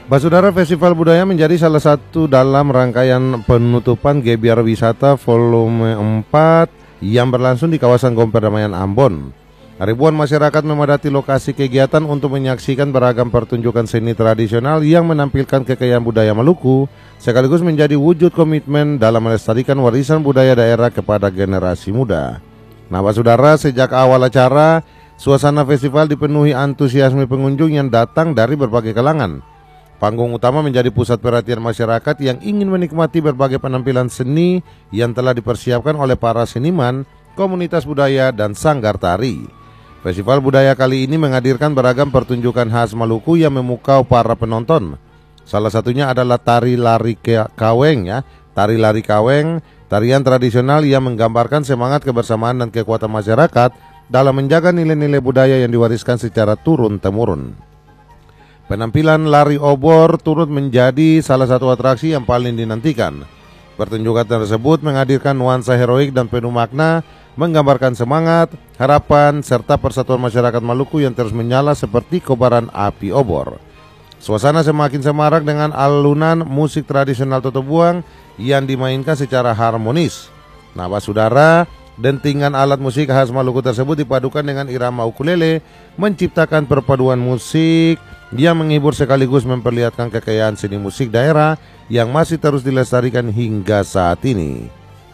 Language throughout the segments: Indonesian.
Basudara, Festival Budaya menjadi salah satu dalam rangkaian penutupan Gebiar Wisata Volume 4 yang berlangsung di kawasan Gomperdamaian Ambon. Ribuan masyarakat memadati lokasi kegiatan untuk menyaksikan beragam pertunjukan seni tradisional yang menampilkan kekayaan budaya Maluku, sekaligus menjadi wujud komitmen dalam melestarikan warisan budaya daerah kepada generasi muda. Nah, Basudara, sejak awal acara, suasana festival dipenuhi antusiasme pengunjung yang datang dari berbagai kalangan. Panggung utama menjadi pusat perhatian masyarakat yang ingin menikmati berbagai penampilan seni yang telah dipersiapkan oleh para seniman, komunitas budaya, dan sanggar tari. Festival budaya kali ini menghadirkan beragam pertunjukan khas Maluku yang memukau para penonton. Salah satunya adalah tari lari kaweng ya. Tari lari kaweng, tarian tradisional yang menggambarkan semangat kebersamaan dan kekuatan masyarakat dalam menjaga nilai-nilai budaya yang diwariskan secara turun-temurun. Penampilan lari obor turut menjadi salah satu atraksi yang paling dinantikan. Pertunjukan tersebut menghadirkan nuansa heroik dan penuh makna, menggambarkan semangat, harapan, serta persatuan masyarakat Maluku yang terus menyala seperti kobaran api obor. Suasana semakin semarak dengan alunan musik tradisional Toto Buang yang dimainkan secara harmonis. Nah, Basudara, dentingan alat musik khas Maluku tersebut dipadukan dengan irama ukulele, menciptakan perpaduan musik yang menghibur sekaligus memperlihatkan kekayaan seni musik daerah yang masih terus dilestarikan hingga saat ini.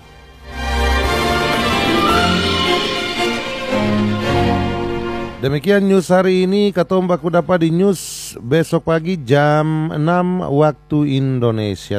Demikian news hari ini, Katombaku dapat di news besok pagi jam 6 waktu Indonesia